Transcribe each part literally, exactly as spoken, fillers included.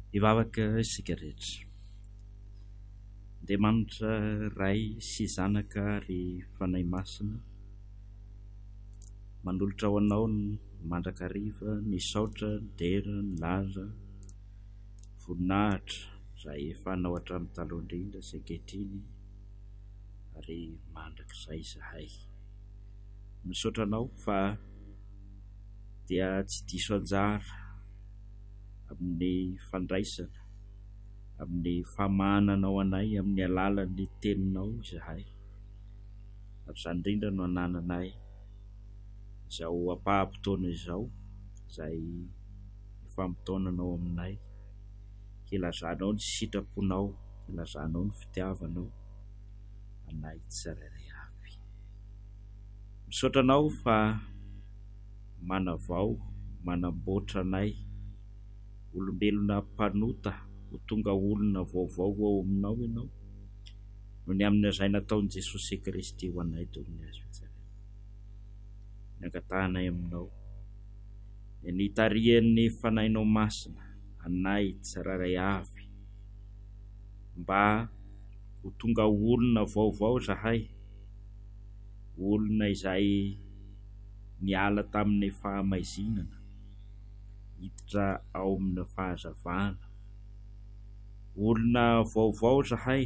Ivavaka isika rehetra. Andriamanitra ray sy zanaka ary fanahy masina, manolotra ho anao ny mandrakariva, ny saotra, ny dera, ny laza, voninahitra izay efa anao hatramin'ny taloha indrindra sy ankehitriny ary mandrakizay izahay. Misaotra anao fa dia tsy diso anjara amin'ny fandraisana, amin'ny famahananao anay amin'ny alalan'ny teninao izahay. Ary izany indrindra no anananay izao ampahampotoana izao izay ifampotoananao aminay, hilazanao ny sitraponao, hilazanao ny fitiavanao anay tsirairay avy. Misaotra anao fa manavao, manamboatra anay olombelona mpanota ho tonga olona vaovao ao aminao ianao, no ny amin'ny izay nataon'i Jesosy Kristy ho anay toy ny azo tsara. Niangatahanay aminao, nitarian'ny fanahinao masina anay tsirairay avy, mba ho tonga olona vaovao zahay, olona izay niala tamin'ny fahamaizinana, hiditra ao amin'ny fahazavana, olona vaovao zahay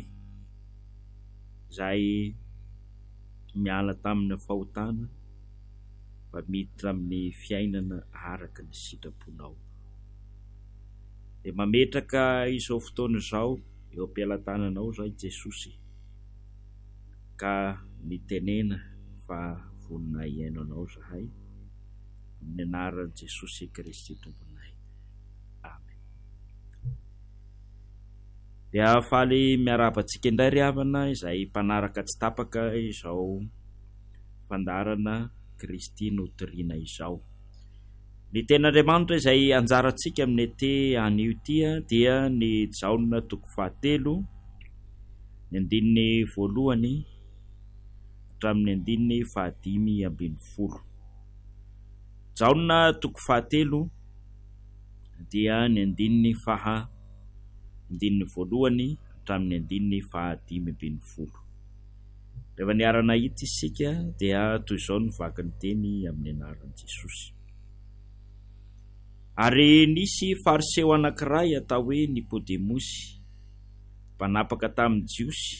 izay miala tamin'ny fahotana mba miditra amin'ny fiainana araka ny sitraponao. Dia mametraka izao fotoana izao eo am-pialantananao izay Jesosy, ka nitenena fa vonona iainanao zahay amin'ny anaran'i Jesosy Kristy tomponay. Amen. Dia faly miarabantsika indray ry havana izay mpanaraka tsy tapaka izao fandarana Kristy notoriana izao. Ny ten'Andriamanitra izay anjarantsika amin'ny ety anio ity dia ny Jaona toko fahatelo, ny andininy voalohany hatramin'ny andininy fahadimy ambin'ny folo. Jaona toko fahatelo dia ny andininy faha andininy voalohany hatramin'ny andininy fahadimy ambin'ny folo. Rehefa niarana hita isika dia toy izao ny vakin'ny teny amin'ny anaran'i Jesosy. Ary nisy fariseo anankiray atao hoe Nikodemosy, mpanapaka tamin'ny Jiosy.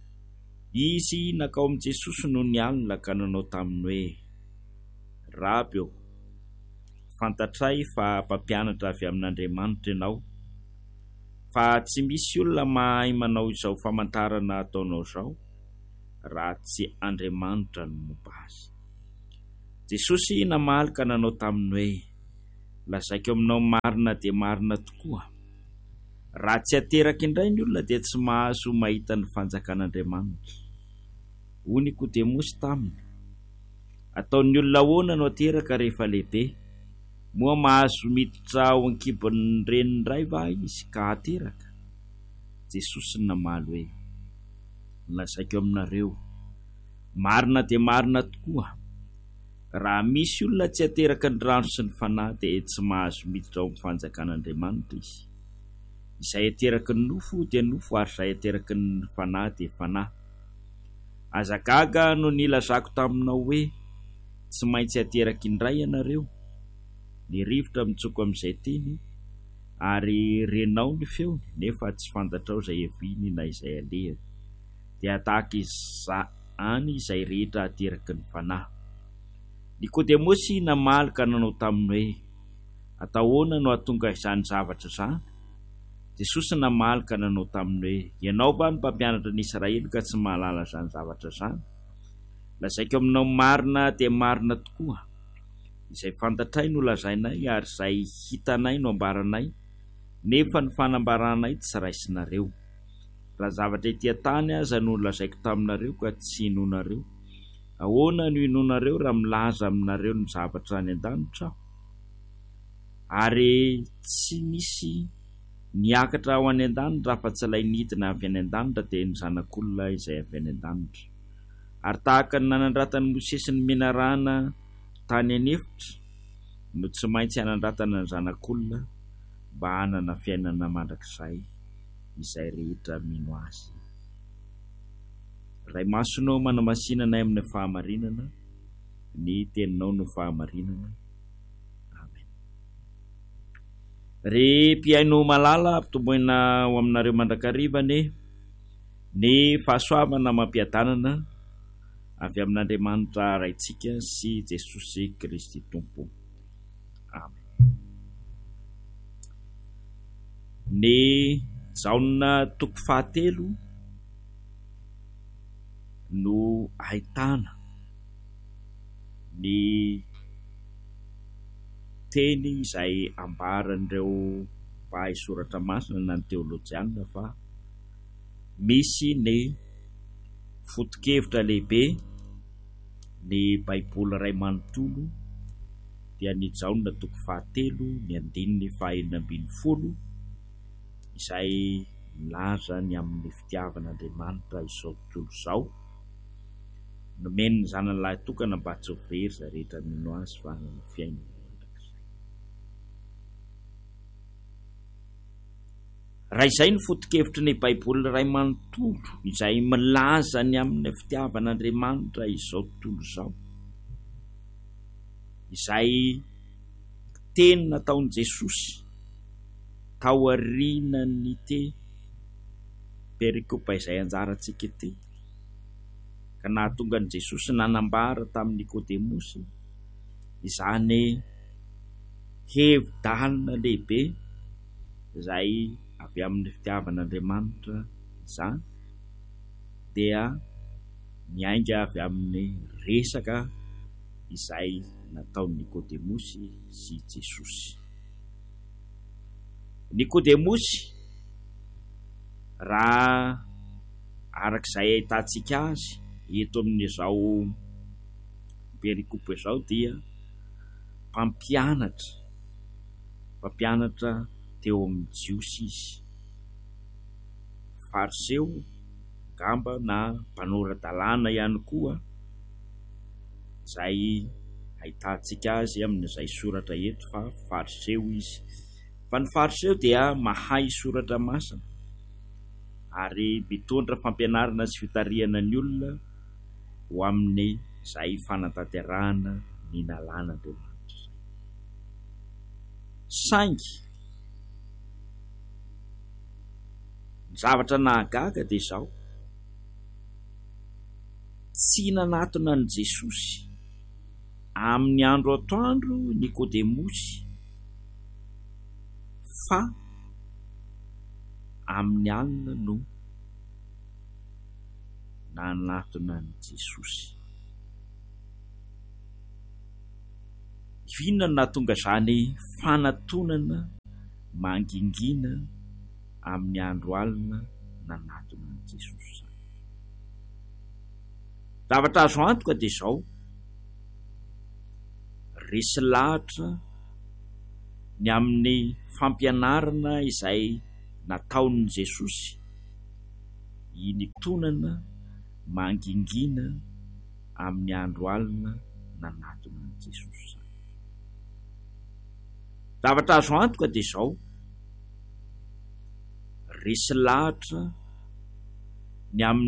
Izy nakao amin'i Jesosy no nialina ka nanao taminy hoe: Rabi, fantatray fa mpampianatra avy amin'Andriamanitra ianao, fa tsy misy olona mahay manao izao famantarana ataonao izao raha tsy Andriamanitra no momba azy. Jesosy namaly ka nanao taminy hoe: lazaiko aminao marina dia marina tokoa, raha tsy ateraka indray ny olona dia tsy mahazo mahita ny fanjakan'Andriamanitra. Hoy Nikodemosy taminy: ataon'ny olona ahoana no ateraka rehefa lehibe? Moa mahazo miditra ao ankibon'ny reniny iray va izy ka ateraka? Jesosy namaly hoe: lazaiko aminareo, marina dia marina tokoa, raha misy olona tsy ateraka ny rano sy ny fanahy dia tsy mahazo miditra ao amin'ny fanjakan'Andriamanitra izy. Izay ateraky ny nofo dia nofo, ary izay ateraky ny fanahy dia fanahy. Aza gaga no nilazako taminao hoe tsy maintsy ateraky indray ianareo. Ny rivotra mitsoko amin'izay teny, ary renao ny feony, nefa tsy fantatrao izay eviany na izay alehany. Dia tahaka izany izay rehetra ateraky ny fanahy. Nikodemosy namaly ka nanao taminy hoe: atahoana no ahatonga izany zavatra izany? Jesosy namaly ka nanao taminy hoe: ianao va ny mpampianatra ny Israely ka tsy mahalala izany zavatra izany? Lazaiko aminao marina dia marina tokoa, izay fantatray no lazainay, ary izay hitanay no ambaranay, nefa ny fanambaranay tsy raisinareo. Raha zavatra ety an-tany aza no lazaiko taminareo ka tsy hinonareo, ahoana no hinonareo raha milaza aminareo ny zavatra any an-danitra aho? Ary tsy misy niakatra ao any an-danitra raha fa tsy ilay nidina avy any an-danitra dia ny zanak'olona izay avy any an-danitra. Ary tahaka ny nanandratan'ny Mosesy ny menarana tany anefitra, no tsy maintsy hanandratana ny zanak'olona mba hanana fiainana mandrakizay izay rehetra mino azy. Ray masonao manamasinanay amin'ny fahamarinana, ny teninao no fahamarinana. Amen. Re mpiaino malala ampitomboina ao aminareo mandrakarivany ny fahasoavana mampiadanana avy amin'Andriamanitra raitsika sy Jesosy Kristy Tompo. Amen. Ny jaona toko fahatelo no ahitana ny teny izay ambaran'ireo mpahay soratra masina na ny teolojiana fa misy ny foto-kevitra lehibe ny baiboly ray manontolo dia ny jaona toko fahatelo ny andininy fahaenina ambin'ny folo izay milaza ny amin'ny fitiavan'Andriamanitra izao tontolo izao. Nomeny ny zanany lahy tokana mba tsy ho very izay rehetra mino azy fa hanana fiainana mandrakizay. Raha izay ny foto-kevitry ny baiboly ray manontolo izay milaza ny amin'ny fitiavan'Andriamanitra izao tontolo izao, izay teny nataon'i Jesosy tao aorian'ny te perikopa izay anjarantsika ity, ka nahatonga an'i Jesosy nanambara tamin'ny Nikodemosy izany hevi-dalina lehibe izay avy amin'ny fitiavan'Andriamanitra izany, dia miainga avy amin'ny resaka izay nataon'i Nikodemosy sy Jesosy. Nikodemosy, raha arak'izay ahitantsika azy eto amin'izao perikopa izao, dia mpampianatra mpampianatra teo amin'ny jiosy izy, fariseo ngamba na mpanorandalàna ihany koa, izay ahitantsika azy amin'izay soratra eto fa fariseo izy. Fa ny fariseo dia mahay soratra masina ary mitondra fampianarana sy fitariana ny olona ho amin'ny izay fanatanterahana ny nalan'Andriamanitra. Saingy ny zavatra nahagaga dia izao, tsy nanatona ny Jesosy amin'ny andro atoandro Nikodemosy, fa amin'ny alina no nanatona ny Jesosy. Inona no nahatonga izany fanatonana mangingina amin'ny andro alina nanatona ny Jesosy? Zavatra azo antoka dia izao, resy lahatra ny amin'ny fampianarana izay nataon'i Jesosy, initonana mangingina amin'ny andro alina nanatona ny Jesosy. Zavatra azo antoka dia izao, resy lahatra ny amin'ny